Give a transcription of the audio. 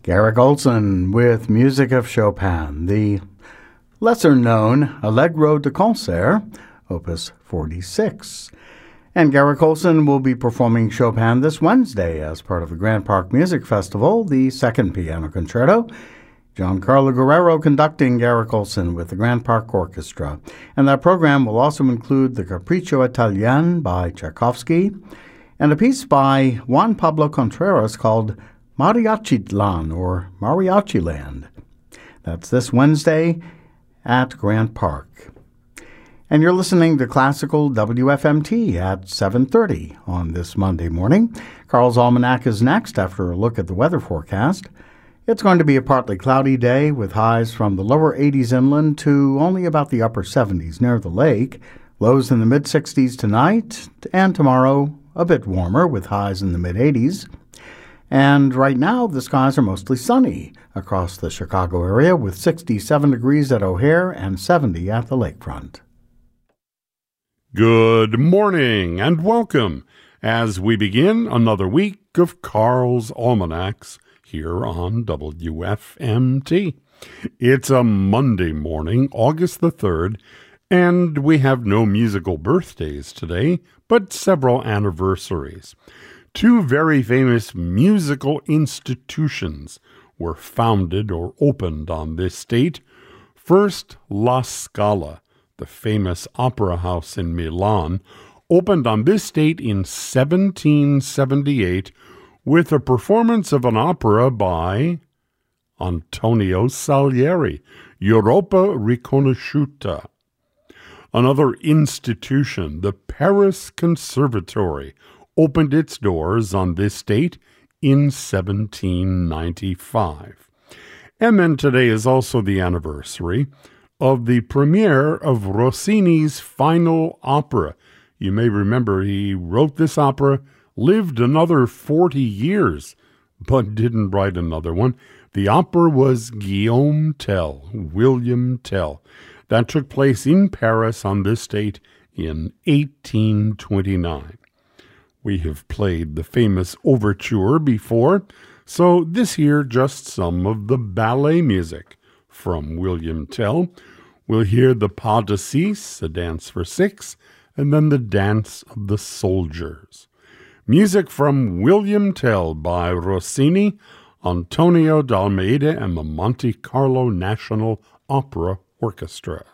Garrick Olson with music of Chopin, the lesser-known Allegro de Concert, Opus 46. And Garrick Olson will be performing Chopin this Wednesday as part of the Grant Park Music Festival, the second piano concerto. Giancarlo Guerrero conducting Garrick Olson with the Grant Park Orchestra. And that program will also include the Capriccio Italien by Tchaikovsky and a piece by Juan Pablo Contreras called Mariachiland or Mariachi Land. That's this Wednesday at Grant Park. And you're listening to Classical WFMT at 7:30 on this Monday morning. Carl's Almanac is next after a look at the weather forecast. It's going to be a partly cloudy day with highs from the lower 80s inland to only about the upper 70s near the lake. Lows in the mid-60s tonight, and tomorrow a bit warmer with highs in the mid-80s. And right now, the skies are mostly sunny across the Chicago area with 67 degrees at O'Hare and 70 at the lakefront. Good morning and welcome as we begin another week of Carl's Almanacs here on WFMT. It's a Monday morning, August the 3rd, and we have no musical birthdays today, but several anniversaries. Two very famous musical institutions were founded or opened on this date. First, La Scala, the famous opera house in Milan, opened on this date in 1778 with a performance of an opera by Antonio Salieri, Europa Riconosciuta. Another institution, the Paris Conservatory, opened its doors on this date in 1795. And then today is also the anniversary of the premiere of Rossini's final opera. You may remember he wrote this opera, lived another 40 years, but didn't write another one. The opera was Guillaume Tell, William Tell. That took place in Paris on this date in 1829. We have played the famous overture before, so this here just some of the ballet music from William Tell. We'll hear the Pas de Six, a dance for six, and then the Dance of the Soldiers. Music from William Tell by Rossini, Antonio d'Almeida, and the Monte Carlo National Opera Orchestra.